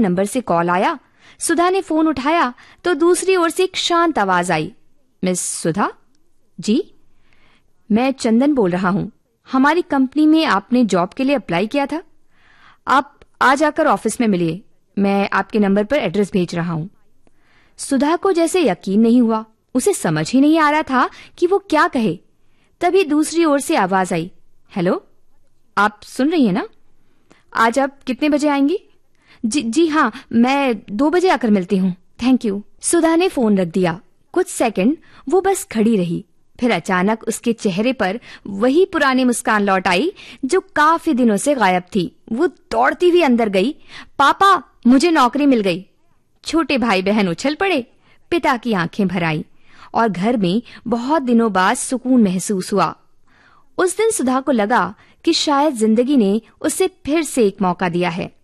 Number से call आया। सुधा ने फोन उठाया तो दूसरी ओर से एक शांत आवाज आई। मिस सुधा? जी, मैं चंदन बोल रहा हूं। हमारी कंपनी में आपने जॉब के लिए अप्लाई किया था। आप आज आकर ऑफिस में मिलिए। मैं आपके नंबर पर एड्रेस भेज रहा हूं। सुधा को जैसे यकीन नहीं हुआ। उसे समझ ही नहीं आ रहा था कि वो क्या कहे। तभी दूसरी ओर से आवाज आई। हेलो, आप सुन रही हैं ना? आज आप कितने बजे आएंगी? जी हाँ, मैं 2 बजे आकर मिलती हूँ। Thank you. सुधा ने फोन रख दिया। कुछ सेकंड वो बस खड़ी रही। फिर अचानक उसके चेहरे पर वही पुरानी मुस्कान लौट आई जो काफी दिनों से गायब थी। वो दौड़ती हुई अंदर गई। पापा, मुझे नौकरी मिल गई। छोटे भाई बहन उछल पड़े। पिता की आंखें भर आई और घर में बहुत दिनों बाद सुकून महसूस हुआ। उस दिन सुधा को लगा कि शायद जिंदगी ने उसे फिर से एक मौका दिया है।